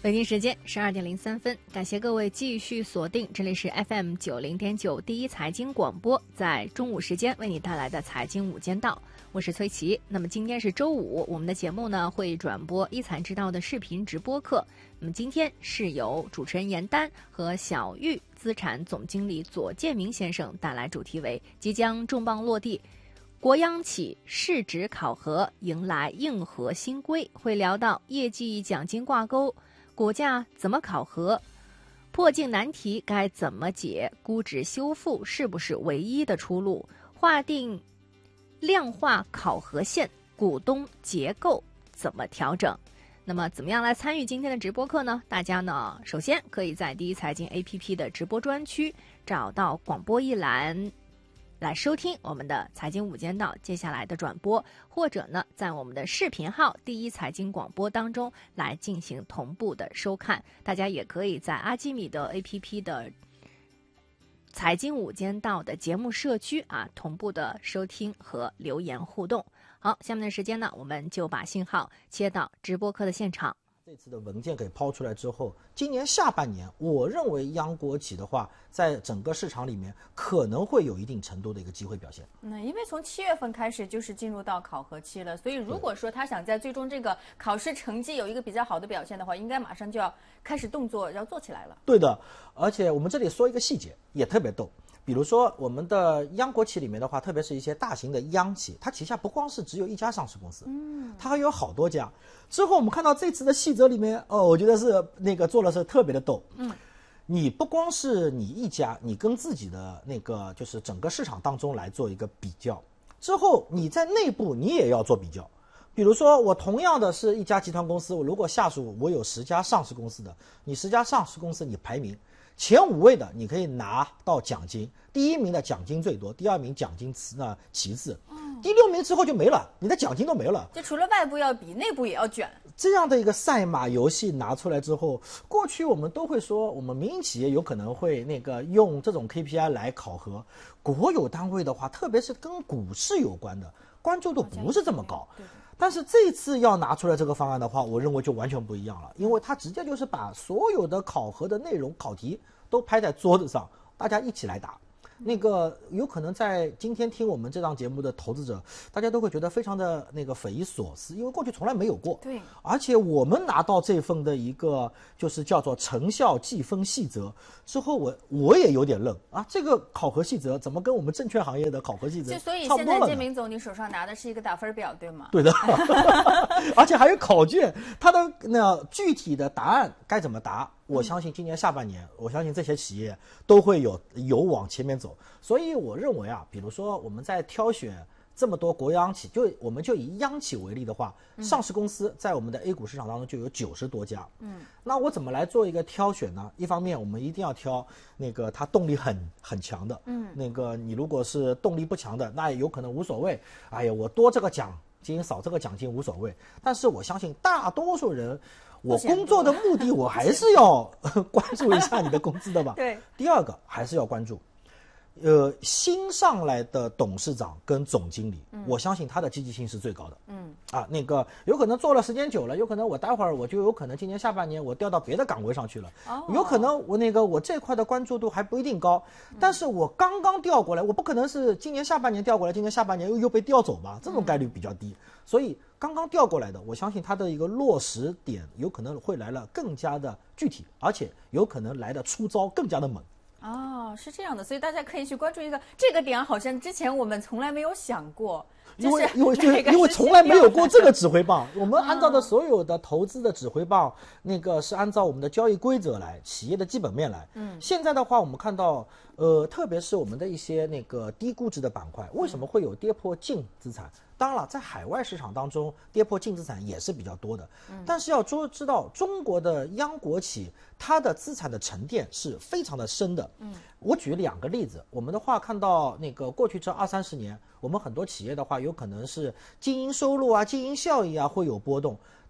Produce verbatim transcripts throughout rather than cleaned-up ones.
北京时间十二点零三分，感谢各位继续锁定，这里是 F M 九零点九第一财经广播，在中午时间为你带来的财经午间道，我是崔琦。那么今天是周五，我们的节目呢会转播一财之道的视频直播课。那么今天是由主持人严丹和小玉资产总经理左建明先生带来主题为即将重磅落地。国央企市值考核迎来硬核新规，会聊到业绩奖金挂钩，股价怎么考核，破镜难题该怎么解，估值修复是不是唯一的出路，划定量化考核线，股东结构怎么调整。那么怎么样来参与今天的直播课呢？大家呢首先可以在第一财经 A P P 的直播专区找到广播一栏来收听我们的财经午间道接下来的转播，或者呢在我们的视频号第一财经广播当中来进行同步的收看。大家也可以在阿基米德 A P P 的财经午间道的节目社区啊同步的收听和留言互动。好，下面的时间呢，我们就把信号切到直播课的现场。 这次的文件给抛出来之后，今年下半年，我认为央国企的话，在整个市场里面可能会有一定程度的一个机会表现。 那因为从七月份开始就是进入到考核期了，所以如果说他想在最终这个考试成绩有一个比较好的表现的话，应该马上就要开始动作要做起来了。 对的，而且我们这里说一个细节也特别逗。比如说我们的央国企里面的话，特别是一些大型的央企，它旗下不光是只有一家上市公司，嗯，它还有好多家。之后我们看到这次的细则里面，哦，我觉得是那个做的是特别的逗，嗯，你不光是你一家，你跟自己的那个就是整个市场当中来做一个比较，之后你在内部你也要做比较。比如说我同样的是一家集团公司，我如果下属我有十家上市公司的，你十家上市公司你排名前五位的，你可以拿到奖金，第一名的奖金最多，第二名奖金呢其次，第六名之后就没了，你的奖金都没了。 就除了外部要比，内部也要卷。 这样的一个赛马游戏拿出来之后，过去我们都会说，我们民营企业有可能会那个用这种 K P I 来考核，国有单位的话，特别是跟股市有关的，关注度不是这么高。对对。但是这次要拿出来这个方案的话，我认为就完全不一样了，因为它直接就是把所有的考核的内容、考题都拍在桌子上，大家一起来答。那个有可能在今天听我们这档节目的投资者，大家都会觉得非常的那个匪夷所思，因为过去从来没有过。 对。 而且我们拿到这份的一个就是叫做成效计分细则之后，我我也有点愣啊，这个考核细则怎么跟我们证券行业的考核细则就所以现在建明总，你手上拿的是一个打分表，对吗？ 对的，而且还有考卷，它的那具体的答案该怎么答？我相信今年下半年，我相信这些企业都会有有往前面走，所以我认为啊，比如说我们在挑选这么多国央企，就我们就以央企为例的话，上市公司在我们的 A 股市场当中就有九十多家。嗯，那我怎么来做一个挑选呢？一方面，我们一定要挑那个它动力很很强的。嗯，那个你如果是动力不强的，那也有可能无所谓。哎呀，我多这个奖金少这个奖金无所谓。但是我相信大多数人。我工作的目的，我还是要关注一下你的工资的吧。 对。 第二个还是要关注，呃，新上来的董事长跟总经理，嗯、我相信他的积极性是最高的。嗯。啊，那个有可能做了时间久了，有可能我待会儿我就有可能今年下半年我调到别的岗位上去了。哦。有可能我那个我这块的关注度还不一定高，嗯、但是我刚刚调过来，我不可能是今年下半年调过来，今年下半年又又被调走吧，这种概率比较低，嗯、所以。刚刚调过来的，我相信它的一个落实点有可能会来了更加的具体，而且有可能来的出招更加的猛。 哦，是这样的，所以大家可以去关注一个这个点，好像之前我们从来没有想过， 因为因为就是因为从来没有过这个指挥棒，我们按照的所有的投资的指挥棒，那个是按照我们的交易规则来，企业的基本面来。嗯，现在的话，我们看到，呃，特别是我们的一些那个低估值的板块，为什么会有跌破净资产？当然了，在海外市场当中，跌破净资产也是比较多的。嗯，但是要知知道，中国的央国企它的资产的沉淀是非常的深的。嗯，我举两个例子，我们的话看到那个过去这二三十年，我们很多企业的话，有可能是经营收入啊、经营效益啊会有波动。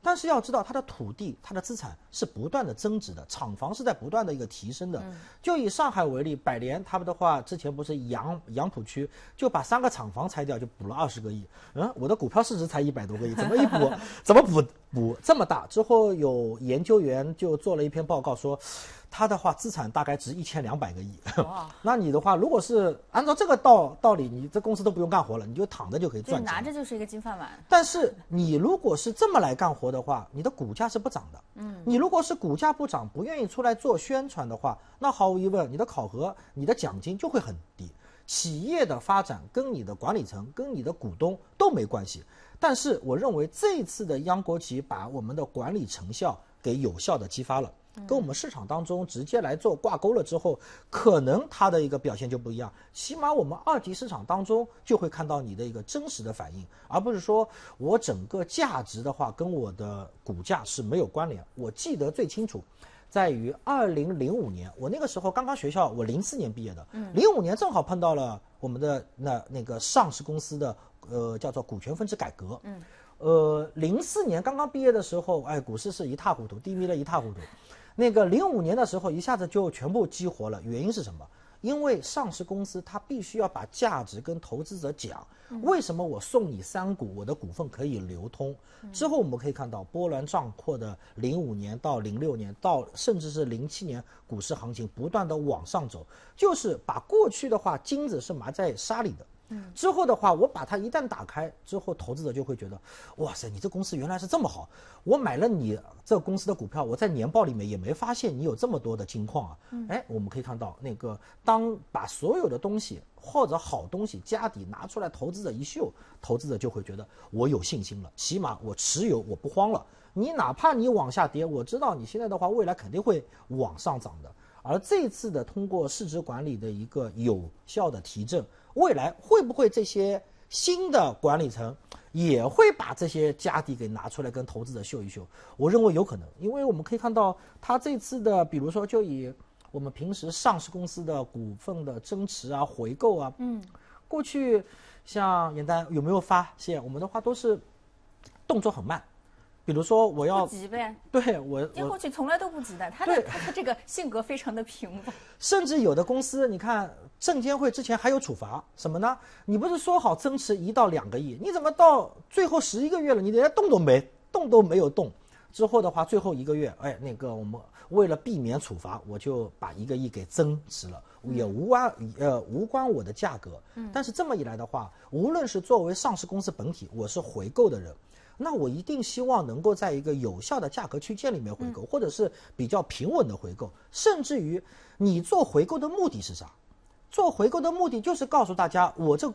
但是要知道，它的土地、它的资产是不断的增值的，厂房是在不断的一个提升的。嗯、就以上海为例，百联他们的话，之前不是杨杨浦区就把三个厂房拆掉，就补了二十个亿。嗯，我的股票市值才一百多个亿，怎么一补，怎么补补这么大？之后有研究员就做了一篇报告说，他的话资产大概值一千两百个亿。那你的话，如果是按照这个道道理，你这公司都不用干活了，你就躺着就可以赚钱， 拿着就是一个金饭碗。 但是你如果是这么来干活的话，你的股价是不涨的。嗯，你如果是股价不涨，不愿意出来做宣传的话，那毫无疑问，你的考核、你的奖金就会很低。企业的发展跟你的管理层、跟你的股东都没关系。但是我认为这一次的央国企把我们的管理成效给有效的激发了。跟我们市场当中直接来做挂钩了之后，可能它的一个表现就不一样。起码我们二级市场当中就会看到你的一个真实的反应，而不是说我整个价值的话跟我的股价是没有关联。我记得最清楚，在于二零零五年，我那个时候刚刚学校，我零四年毕业的，零五年正好碰到了我们的那那个上市公司的呃叫做股权分置改革。嗯，呃，零四年刚刚毕业的时候，哎，股市是一塌糊涂，低迷了一塌糊涂。那个零五年的时候，一下子就全部激活了。原因是什么？因为上市公司它必须要把价值跟投资者讲，为什么我送你三股，我的股份可以流通。之后我们可以看到波澜壮阔的零五年到零六年，到甚至是零七年，股市行情不断的往上走，就是把过去的话金子是埋在沙里的。嗯，之后的话，我把它一旦打开之后，投资者就会觉得，哇塞，你这公司原来是这么好。我买了你这个公司的股票，我在年报里面也没发现你有这么多的金矿啊。嗯，哎，我们可以看到，那个当把所有的东西或者好东西家底拿出来，投资者一秀，投资者就会觉得我有信心了，起码我持有，我不慌了。你哪怕你往下跌，我知道你现在的话，未来肯定会往上涨的。而这次的通过市值管理的一个有效的提振，未来会不会这些新的管理层也会把这些家底给拿出来跟投资者秀一秀？我认为有可能，因为我们可以看到他这次的，比如说就以我们平时上市公司的股份的增持啊、回购啊，嗯，过去像严丹有没有发现，我们的话都是动作很慢。比如说我要不急呗， 对我央国企从来都不急的，他的他的这个性格非常的平稳。 甚至有的公司，你看证监会之前还有处罚什么呢？你不是说好增持一到两个亿，你怎么到最后十一个月了，你连动都没动都没有动？之后的话，最后一个月，哎，那个我们为了避免处罚，我就把一个亿给增持了，也无关呃无关我的价格。嗯，但是这么一来的话，无论是作为上市公司本体，我是回购的人。那我一定希望能够在一个有效的价格区间里面回购，嗯、或者是比较平稳的回购，甚至于你做回购的目的是啥？做回购的目的就是告诉大家，我这